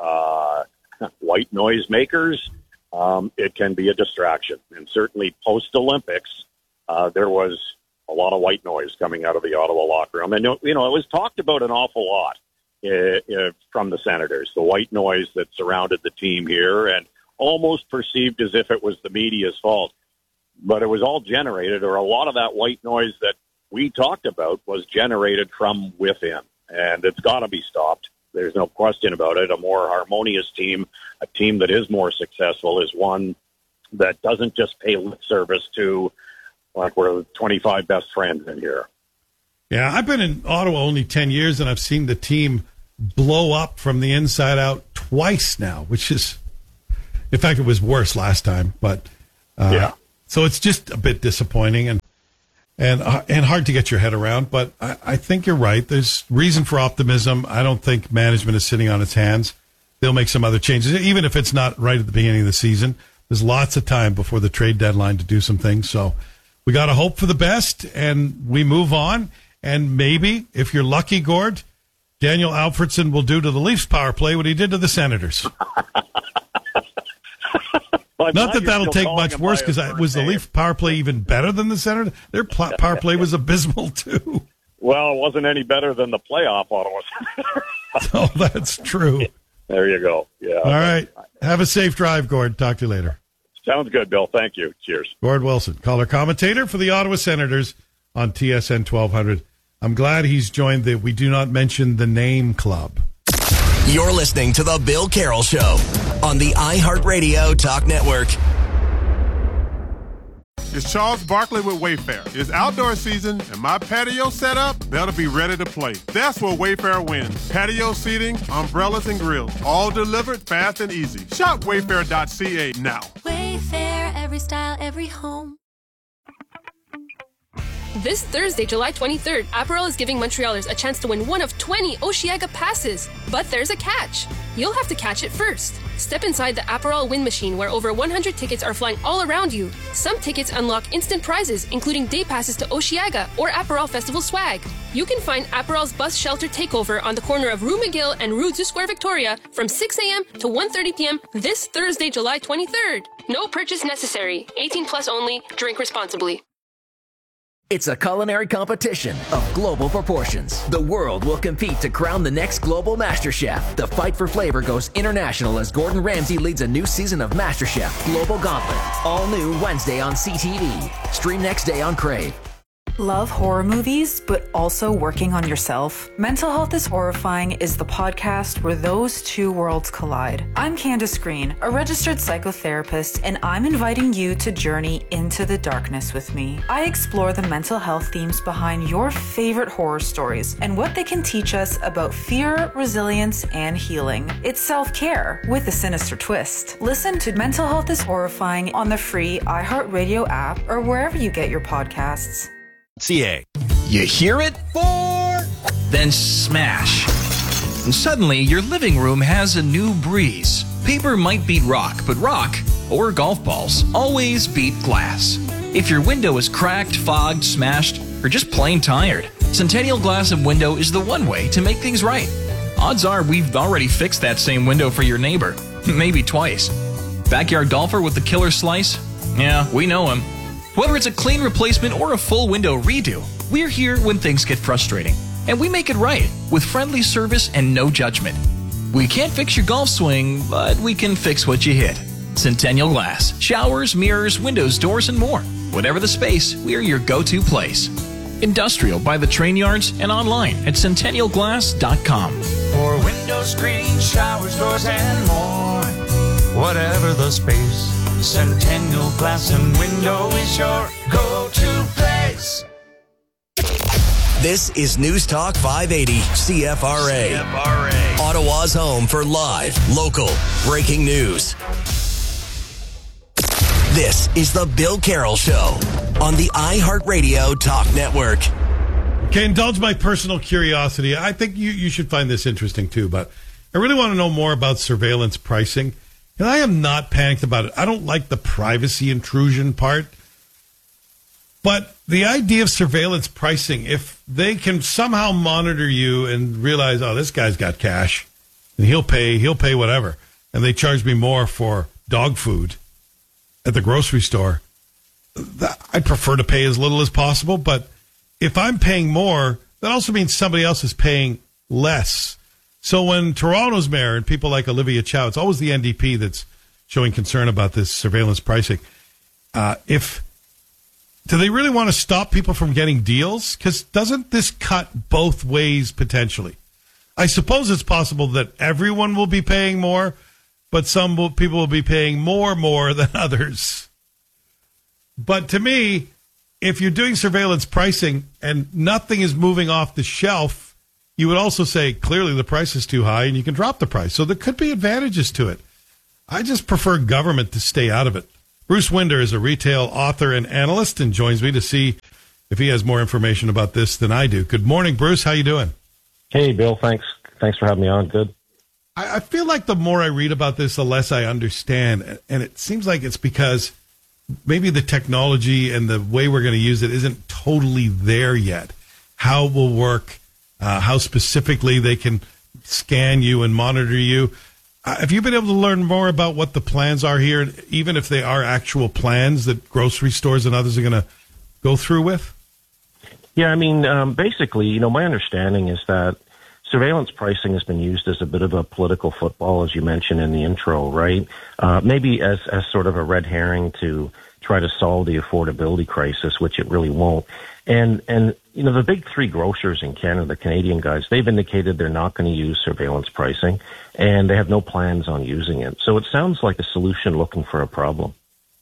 white noise makers, it can be a distraction. And certainly post-Olympics, there was a lot of white noise coming out of the Ottawa locker room. And, it was talked about an awful lot from the Senators, the white noise that surrounded the team here, and almost perceived as if it was the media's fault. But it was all generated, or a lot of that white noise that we talked about was generated from within. And it's got to be stopped. There's no question about it. A more harmonious team, a team that is more successful, is one that doesn't just pay lip service to, like, we're 25 best friends in here. Yeah, I've been in Ottawa only 10 years, and I've seen the team blow up from the inside out twice now, which is, in fact, it was worse last time. But so it's just a bit disappointing and hard to get your head around. But I think you're right. There's reason for optimism. I don't think management is sitting on its hands. They'll make some other changes, even if it's not right at the beginning of the season. There's lots of time before the trade deadline to do some things. So we got to hope for the best, and we move on. And maybe, if you're lucky, Gord, Daniel Alfredson will do to the Leafs power play what he did to the Senators. Not that that'll take much worse, because was the Leaf power play even better than the Senators? Their power play was abysmal, too. Well, it wasn't any better than the playoff Ottawa. Oh, that's true. There you go. Yeah. All right. Have a safe drive, Gord. Talk to you later. Sounds good, Bill. Thank you. Cheers. Gord Wilson, color commentator for the Ottawa Senators on TSN 1200. I'm glad he's joined the We Do Not Mention the Name Club. You're listening to The Bill Carroll Show on the iHeartRadio Talk Network. It's Charles Barkley with Wayfair. It's outdoor season, and my patio setup better be ready to play. That's where Wayfair wins. Patio seating, umbrellas, and grills, all delivered fast and easy. Shop wayfair.ca now. Wayfair, every style, every home. This Thursday, July 23rd, Aperol is giving Montrealers a chance to win one of 20 Oceaga passes. But there's a catch. You'll have to catch it first. Step inside the Aperol win machine, where over 100 tickets are flying all around you. Some tickets unlock instant prizes, including day passes to Oceaga or Aperol Festival swag. You can find Aperol's bus shelter takeover on the corner of Rue McGill and Rue du Square Victoria from 6 a.m. to 1:30 p.m. this Thursday, July 23rd. No purchase necessary. 18 plus only. Drink responsibly. It's a culinary competition of global proportions. The world will compete to crown the next global MasterChef. The fight for flavor goes international as Gordon Ramsay leads a new season of MasterChef Global Gauntlet. All new Wednesday on CTV. Stream next day on Crave. Love horror movies, but also working on yourself? Mental Health is Horrifying is the podcast where those two worlds collide. I'm Candace Green, a registered psychotherapist, and I'm inviting you to journey into the darkness with me. I explore the mental health themes behind your favorite horror stories and what they can teach us about fear, resilience, and healing. It's self-care with a sinister twist. Listen to Mental Health is Horrifying on the free iHeartRadio app or wherever you get your podcasts. CA. You hear it? 4. Then smash. And suddenly, your living room has a new breeze. Paper might beat rock, but rock, or golf balls, always beat glass. If your window is cracked, fogged, smashed, or just plain tired, Centennial Glass and Window is the one way to make things right. Odds are we've already fixed that same window for your neighbor. Maybe twice. Backyard golfer with the killer slice? Yeah, we know him. Whether it's a clean replacement or a full window redo, we're here when things get frustrating. And we make it right with friendly service and no judgment. We can't fix your golf swing, but we can fix what you hit. Centennial Glass. Showers, mirrors, windows, doors, and more. Whatever the space, we're your go-to place. Industrial by the train yards and online at centennialglass.com. For window screens, showers, doors, and more. Whatever the space. Centennial Glass and Window is your go-to place. This is News Talk 580 CFRA. Ottawa's home for live, local, breaking news. This is the Bill Carroll Show on the iHeartRadio Talk Network. Okay, indulge my personal curiosity. I think you should find this interesting too, but I really want to know more about surveillance pricing. And I am not panicked about it. I don't like the privacy intrusion part. But the idea of surveillance pricing, if they can somehow monitor you and realize, oh, this guy's got cash, and he'll pay whatever, and they charge me more for dog food at the grocery store, I'd prefer to pay as little as possible. But if I'm paying more, that also means somebody else is paying less. So when Toronto's mayor and people like Olivia Chow, it's always the NDP that's showing concern about this surveillance pricing. Do they really want to stop people from getting deals? Because doesn't this cut both ways potentially? I suppose it's possible that everyone will be paying more, but people will be paying more than others. But to me, if you're doing surveillance pricing and nothing is moving off the shelf, you would also say, clearly the price is too high and you can drop the price. So there could be advantages to it. I just prefer government to stay out of it. Bruce Winder is a retail author and analyst and joins me to see if he has more information about this than I do. Good morning, Bruce. How you doing? Hey, Bill. Thanks for having me on. Good. I feel like the more I read about this, the less I understand. And it seems like it's because maybe the technology and the way we're going to use it isn't totally there yet. How it will work, how specifically they can scan you and monitor you. Have you been able to learn more about what the plans are here, even if they are actual plans that grocery stores and others are going to go through with? Yeah, I mean, basically, my understanding is that surveillance pricing has been used as a bit of a political football, as you mentioned in the intro, right? Maybe as sort of a red herring to try to solve the affordability crisis, which it really won't. And the big three grocers in Canada, the Canadian guys, they've indicated they're not going to use surveillance pricing, and they have no plans on using it. So it sounds like a solution looking for a problem.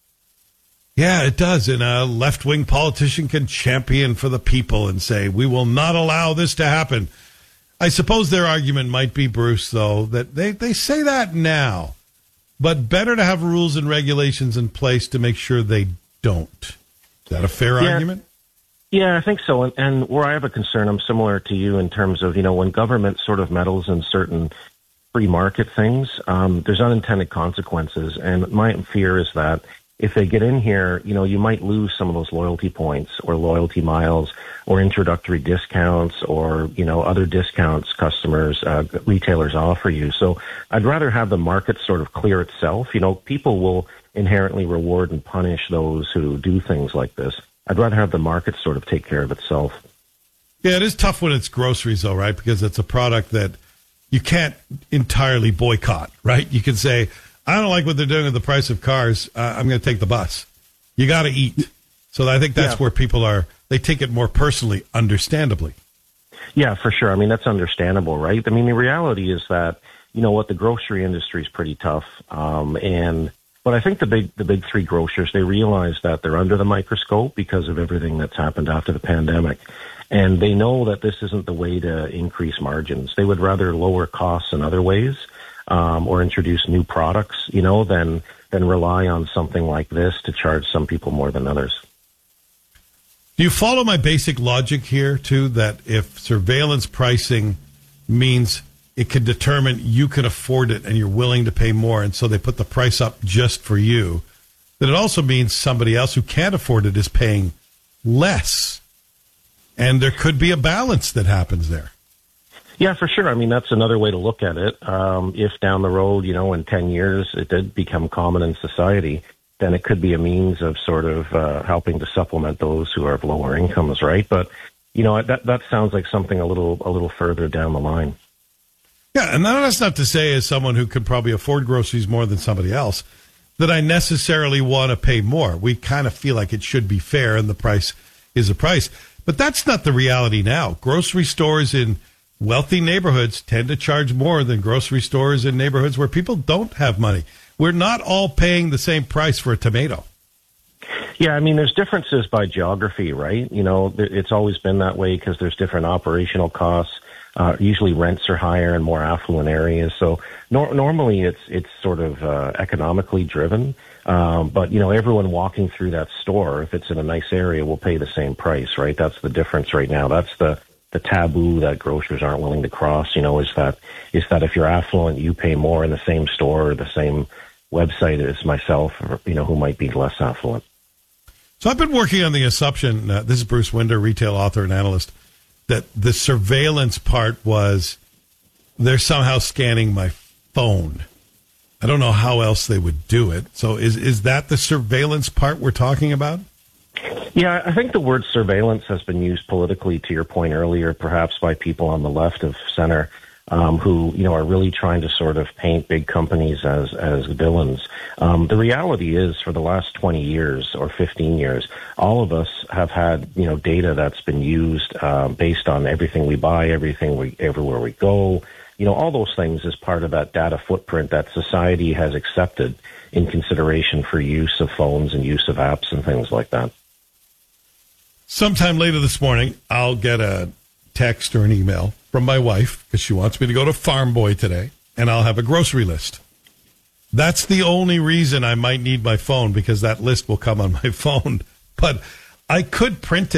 Yeah, it does. And a left-wing politician can champion for the people and say, we will not allow this to happen. I suppose their argument might be, Bruce, though, that they say that now, but better to have rules and regulations in place to make sure they don't. Is that a fair argument? Yeah, I think so. And where I have a concern, I'm similar to you in terms of, when government sort of meddles in certain free market things, there's unintended consequences. And my fear is that if they get in here, you might lose some of those loyalty points or loyalty miles or introductory discounts or, other discounts customers, retailers offer you. So I'd rather have the market sort of clear itself. People will inherently reward and punish those who do things like this. I'd rather have the market sort of take care of itself. Yeah, it is tough when it's groceries, though, right? Because it's a product that you can't entirely boycott, right? You can say, I don't like what they're doing with the price of cars. I'm going to take the bus. You got to eat. So I think that's where people they take it more personally, understandably. Yeah, for sure. I mean, that's understandable, right? I mean, the reality is that, the grocery industry is pretty tough. But I think the big three grocers, they realize that they're under the microscope because of everything that's happened after the pandemic. And they know that this isn't the way to increase margins. They would rather lower costs in other ways, or introduce new products, than rely on something like this to charge some people more than others. Do you follow my basic logic here, too, that if surveillance pricing means it can determine you can afford it and you're willing to pay more, and so they put the price up just for you, that it also means somebody else who can't afford it is paying less? And there could be a balance that happens there. Yeah, for sure. I mean, that's another way to look at it. If down the road, in 10 years, it did become common in society, then it could be a means of sort of helping to supplement those who are of lower incomes, right? But, that sounds like something a little further down the line. Yeah, and that's not to say, as someone who could probably afford groceries more than somebody else, that I necessarily want to pay more. We kind of feel like it should be fair, and the price is a price. But that's not the reality now. Grocery stores in wealthy neighborhoods tend to charge more than grocery stores in neighborhoods where people don't have money. We're not all paying the same price for a tomato. Yeah, I mean, there's differences by geography, right? It's always been that way because there's different operational costs. Usually rents are higher in more affluent areas. So normally it's sort of economically driven. But, everyone walking through that store, if it's in a nice area, will pay the same price, right? That's the difference right now. That's the taboo that grocers aren't willing to cross, is that if you're affluent, you pay more in the same store or the same website as myself, who might be less affluent. So I've been working on the assumption, this is Bruce Winder, retail author and analyst, that the surveillance part was they're somehow scanning my phone. I don't know how else they would do it. So is that the surveillance part we're talking about? Yeah, I think the word surveillance has been used politically, to your point earlier, perhaps by people on the left of center. who, are really trying to sort of paint big companies as villains. The reality is, for the last 20 years or 15 years, all of us have had, data that's been used based on everything we buy, everywhere we go. All those things as part of that data footprint that society has accepted in consideration for use of phones and use of apps and things like that. Sometime later this morning, I'll get a text or an email from my wife because she wants me to go to Farm Boy today, and I'll have a grocery list. That's the only reason I might need my phone, because that list will come on my phone. But I could print it.